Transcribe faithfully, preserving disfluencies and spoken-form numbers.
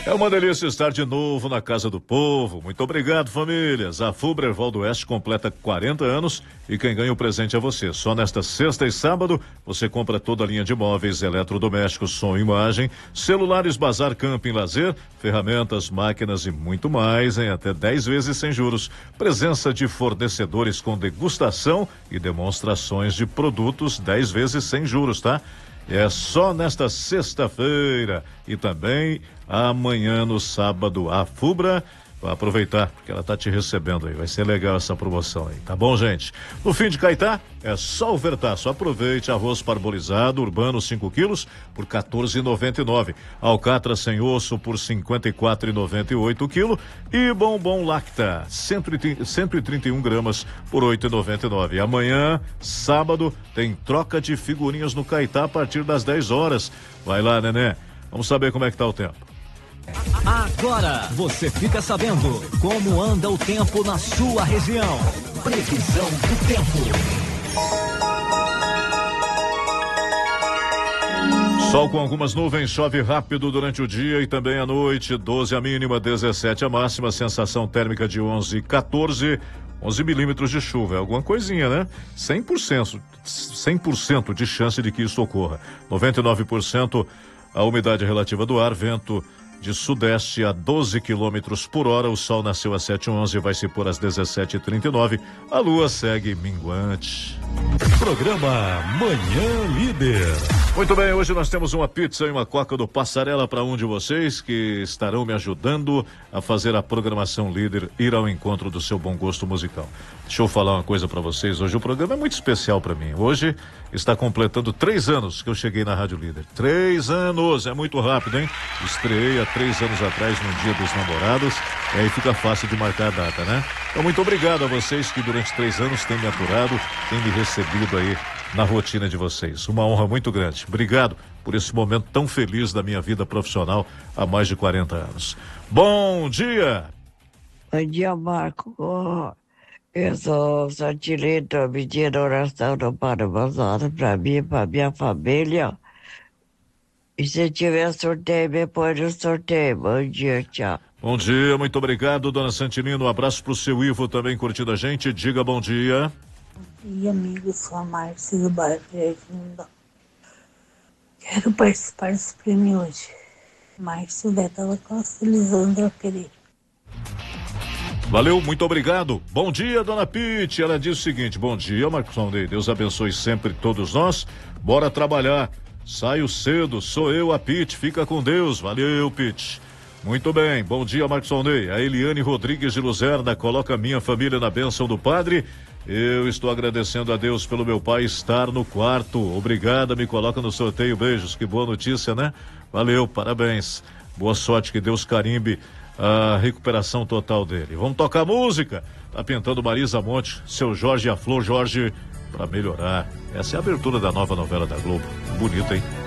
É uma delícia estar de novo na casa do povo. Muito obrigado, famílias. A Fubra Ervaldo Oeste completa quarenta anos e quem ganha o presente é você. Só nesta sexta e sábado você compra toda a linha de móveis, eletrodomésticos, som e imagem, celulares, bazar, camping, lazer, ferramentas, máquinas e muito mais em até dez vezes sem juros. Presença de fornecedores com degustação e demonstrações de produtos dez vezes sem juros, tá? É só nesta sexta-feira e também amanhã no sábado. A Fubra vai aproveitar, porque ela tá te recebendo aí. Vai ser legal essa promoção aí, tá bom, gente? No fim de Caetá, é só ofertaço. Aproveite arroz parbolizado urbano cinco quilos por quatorze e noventa e nove. Alcatra sem osso por cinquenta e quatro e noventa e oito o quilo. E bombom Lacta cento e trinta e um gramas por oito e noventa e nove. Amanhã, sábado, tem troca de figurinhas no Caetá a partir das dez horas. Vai lá, neném. Vamos saber como é que tá o tempo. Agora você fica sabendo como anda o tempo na sua região. Previsão do tempo. Sol com algumas nuvens, chove rápido durante o dia e também à noite. doze a mínima, dezessete a máxima, sensação térmica de onze, quatorze, onze milímetros de chuva. É alguma coisinha, né? cem por cento, cem por cento de chance de que isso ocorra. noventa e nove por cento a umidade relativa do ar, vento de sudeste a doze quilômetros por hora. O sol nasceu às sete e onze e vai se pôr às dezessete e trinta e nove. A lua segue minguante. Programa Manhã Líder. Muito bem, hoje nós temos uma pizza e uma coca do Passarela para um de vocês que estarão me ajudando a fazer a programação líder ir ao encontro do seu bom gosto musical. Deixa eu falar uma coisa para vocês. Hoje o programa é muito especial para mim. Hoje está completando três anos que eu cheguei na Rádio Líder. Três anos, é muito rápido, hein? Estreei há três anos atrás no Dia dos Namorados. E aí fica fácil de marcar a data, né? Então muito obrigado a vocês que durante três anos têm me aturado, têm me recebido aí na rotina de vocês. Uma honra muito grande. Obrigado por esse momento tão feliz da minha vida profissional há mais de quarenta anos. Bom dia! Bom dia, Marco. Eu sou, sou direito a pedir oração no Padre Gonçalo para mim e para minha família. E se tiver sorteio, me põe no sorteio. Bom dia, tchau. Bom dia, muito obrigado, dona Santilino. Um abraço pro seu Ivo também curtindo a gente. Diga bom dia. Bom dia, amigo. Sou a Márcia do bairro Jardim. Quero participar desse prêmio hoje. Márcia Betala Costa, Lisandra Pereira. Valeu, muito obrigado. Bom dia, dona Pete. Ela diz o seguinte: bom dia, Marcos Sondei. Deus abençoe sempre todos nós. Bora trabalhar. Saio cedo, sou eu, a Pete. Fica com Deus. Valeu, Pete. Muito bem, bom dia, Marcos Sondei. A Eliane Rodrigues de Luzerna coloca minha família na bênção do Padre. Eu estou agradecendo a Deus pelo meu pai estar no quarto. Obrigada, me coloca no sorteio. Beijos, que boa notícia, né? Valeu, parabéns. Boa sorte, que Deus carimbe a recuperação total dele. Vamos tocar música. Tá pintando Marisa Monte, seu Jorge e a Flor. Jorge, pra melhorar. Essa é a abertura da nova novela da Globo. Bonito, hein?